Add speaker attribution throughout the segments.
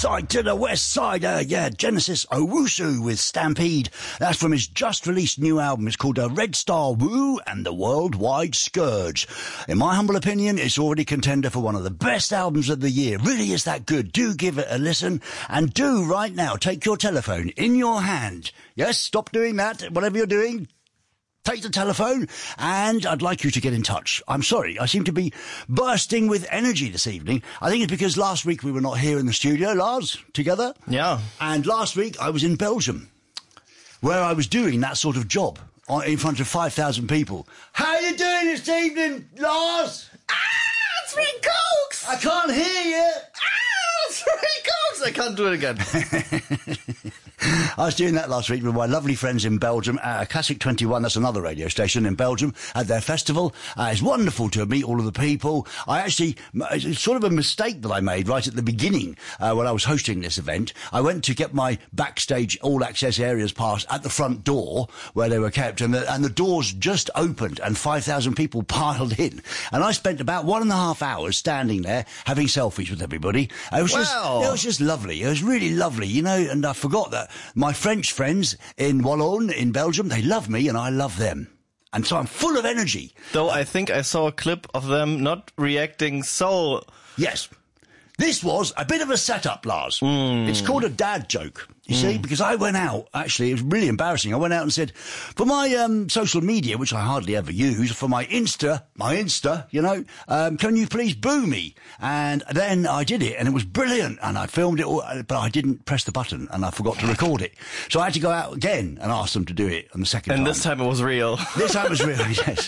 Speaker 1: side to the west side. Genesis Owusu with Stampede. That's from his just released new album. It's called Red Star Woo and the Worldwide Scourge. In my humble opinion, it's already contender for one of the best albums of the year. Really is that good. Do give it a listen, and do right now take your telephone in your hand. Yes, stop doing that. Whatever you're doing, take the telephone, and I'd like you to get in touch. I'm sorry, I seem to be bursting with energy this evening. I think it's because last week we were not here in the studio, Lars, together.
Speaker 2: Yeah.
Speaker 1: And last week I was in Belgium, where I was doing that sort of job in front of 5,000 people. How are you doing this evening, Lars?
Speaker 2: Three Cokes!
Speaker 1: I can't hear you.
Speaker 2: Three Cokes! I can't do it again.
Speaker 1: I was doing that last week with my lovely friends in Belgium at Classic 21, that's another radio station in Belgium, at their festival. It's wonderful to meet all of the people. It's sort of a mistake that I made right at the beginning when I was hosting this event. I went to get my backstage all-access areas pass at the front door where they were kept, and the doors just opened and 5,000 people piled in. And I spent about 1.5 hours standing there having selfies with everybody. It was just lovely. It was really lovely, you know, and I forgot that my French friends in Wallon, in Belgium, they love me and I love them. And so I'm full of energy.
Speaker 2: Though I think I saw a clip of them not reacting so...
Speaker 1: Yes. This was a bit of a setup, Lars. It's called a dad joke. You see, because I went out, actually, it was really embarrassing. I went out and said, for my social media, which I hardly ever use, for my Insta, you know, can you please boo me? And then I did it, and it was brilliant, and I filmed it all, but I didn't press the button, and I forgot to record it. So I had to go out again and ask them to do it on the second time.
Speaker 2: And this time it was real.
Speaker 1: This time it was real, yes.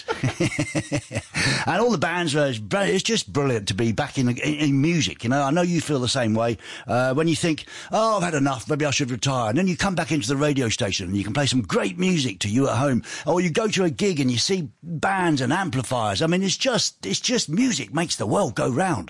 Speaker 1: And all the bands were, it's just brilliant to be back in music, you know. I know you feel the same way. When you think, oh, I've had enough, maybe I should retire, and then you come back into the radio station and you can play some great music to you at home, or you go to a gig and you see bands and amplifiers. I mean, it's just music makes the world go round.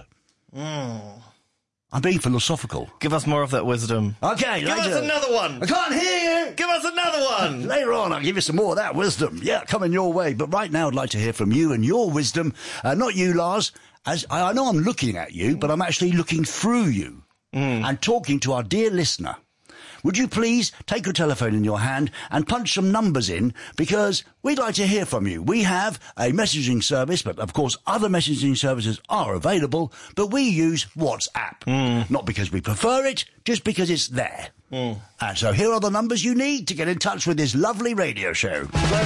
Speaker 1: I'm being philosophical.
Speaker 2: Give us more of that wisdom.
Speaker 1: Okay,
Speaker 2: give us another one.
Speaker 1: I can't hear you.
Speaker 2: Give us another one.
Speaker 1: Later on, I'll give you some more of that wisdom. Yeah, coming your way. But right now, I'd like to hear from you and your wisdom. Not you, Lars. As I know I'm looking at you, but I'm actually looking through you and talking to our dear listener. Would you please take your telephone in your hand and punch some numbers in, because we'd like to hear from you. We have a messaging service, but of course other messaging services are available, but we use WhatsApp. Not because we prefer it, just because it's there. And so here are the numbers you need to get in touch with this lovely radio show.